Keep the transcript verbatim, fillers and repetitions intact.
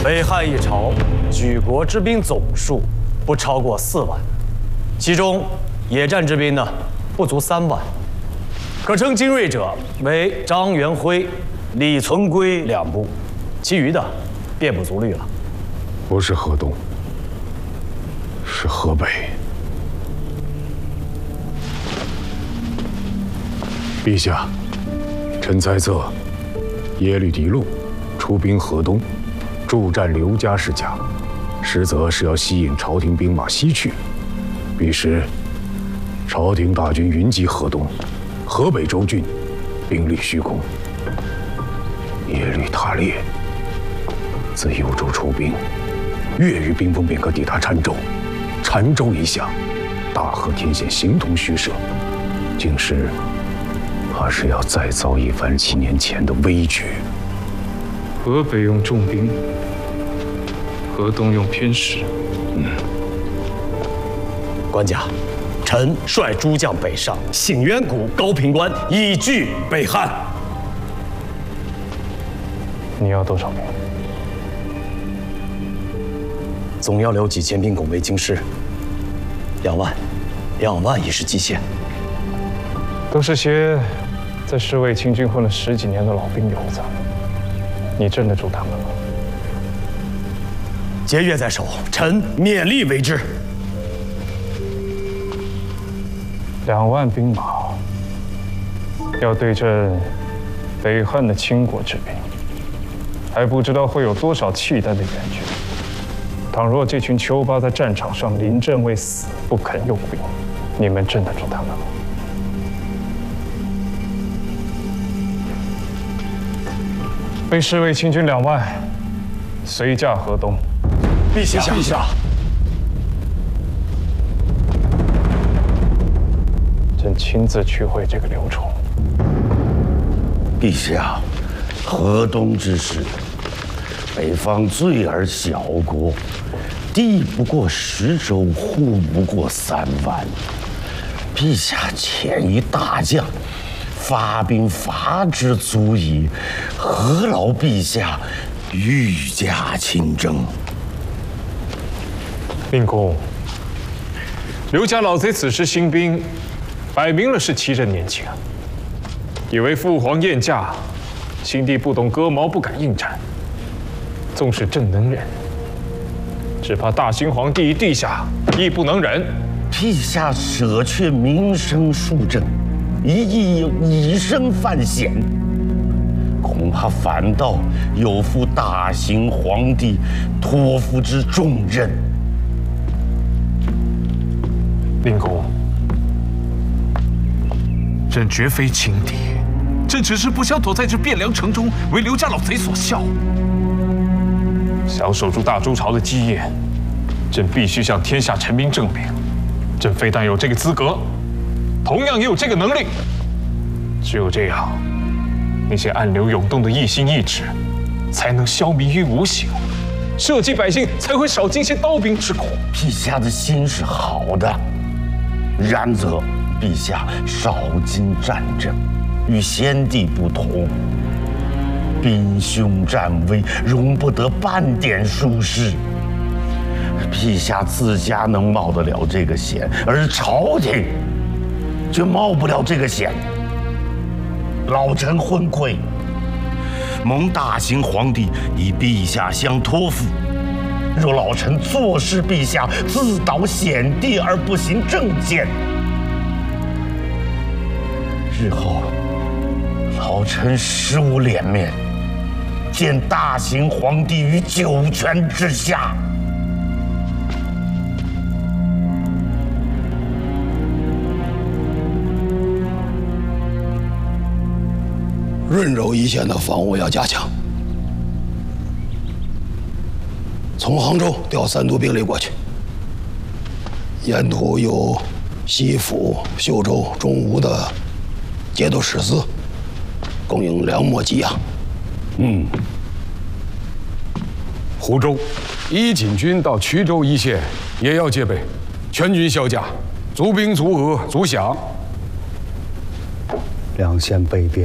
北汉一朝举国之兵总数不超过四万，其中野战之兵呢不足三万。可称精锐者为张元辉、李存圭两部，其余的便不足虑了。 不是河东，是河北。陛下，臣猜测，耶律狄禄出兵河东，助战刘家世家，实则是要吸引朝廷兵马西去。彼时，朝廷大军云集河东，河北州郡兵力虚空。耶律塔列自幽州出兵，月余兵锋便可抵达澶州。澶州一下，大河天险形同虚设，竟是怕是要再遭一番七年前的危局。 河北用重兵，河东用偏师。 嗯，官家，臣率诸将北上，醒渊谷、高平关，以拒北汉。 你要多少兵？ 总要留几千兵拱卫京师。两万，两万已是极限。 都是些在侍卫清军混了十几年的老兵油子，你镇得住他们吗？ 节约在手，臣勉力为之。 两万兵马要对阵北汉的倾国之兵，还不知道会有多少契丹的援军。倘若这群丘巴在战场上临阵未死，不肯用兵，你们镇得住他们吗？被侍卫清军两万，随驾河东。 陛下，陛下， 朕亲自去会这个刘崇。 陛下，河东之事，北方罪而小国，地不过十州，户不过三万。陛下遣一大将，发兵伐之足矣，何劳陛下御驾亲征？ 令公，刘家老贼此时兴兵，摆明了是欺朕年轻，以为父皇宴驾，新帝不懂割毛，不敢应战。纵使朕能忍，只怕大清皇帝陛下亦不能忍。 陛下舍却民生庶政，一意以身犯险，恐怕反倒有负大行皇帝托付之重任。 令公，朕绝非轻敌，朕只是不想躲在这汴梁城中，为刘家老贼所笑。想守住大周朝的基业，朕必须向天下臣民证明，朕非但有这个资格，同样也有这个能力。只有这样，那些暗流涌动的异心异志，才能消弭于无形，社稷百姓才会少经些刀兵之苦。 陛下的心是好的，然则陛下少经战阵，与先帝不同。兵凶战危，容不得半点疏失。陛下自家能冒得了这个险，而朝廷却冒不了这个险。老臣昏聩，蒙大行皇帝以陛下相托付。若老臣坐视陛下自导险地而不行正谏，日后老臣实无脸面见大行皇帝于九泉之下。 润州一线的防务要加强，从杭州调三都兵力过去，沿途有西府、秀州、中吴的节度使司供应粮秣给养。 嗯，湖州一锦军到衢州一线也要戒备，全军销甲，足兵足额足饷。 两线备变，